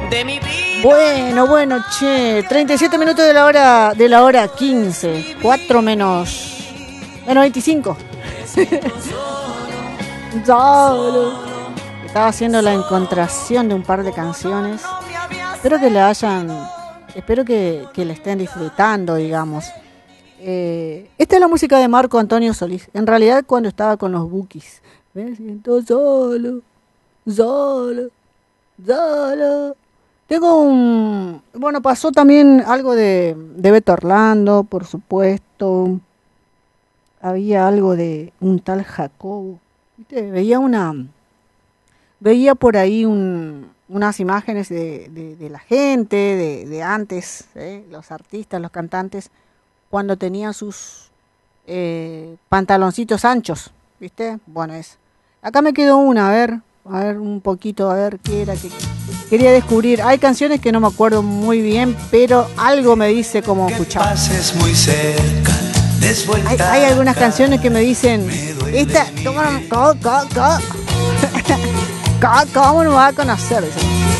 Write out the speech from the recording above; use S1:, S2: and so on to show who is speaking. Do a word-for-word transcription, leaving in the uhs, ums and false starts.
S1: de mi vida.
S2: Bueno, bueno, che, treinta y siete minutos de la hora de la hora quince, cuatro menos menos veinticinco. Solo. Estaba haciendo la encontración de un par de canciones. Espero que le hayan, espero que, que le estén disfrutando, digamos. Eh, esta es la música de Marco Antonio Solís. En realidad, cuando estaba con los Bukis. Me siento solo, solo, solo. Tengo un... Bueno, pasó también algo de, de Beto Orlando, por supuesto. Había algo de un tal Jacobo. ¿Viste? Veía una... Veía por ahí un, unas imágenes de, de, de la gente, de, de antes, ¿eh? Los artistas, los cantantes, cuando tenían sus eh, pantaloncitos anchos, ¿viste? Bueno, es. Acá me quedó una, a ver, a ver un poquito, a ver qué era que quería descubrir. Hay canciones que no me acuerdo muy bien, pero algo me dice cómo escuchar. Hay, hay algunas canciones que me dicen, esta, ¿cómo, cómo, cómo, cómo, cómo no me va a conocer?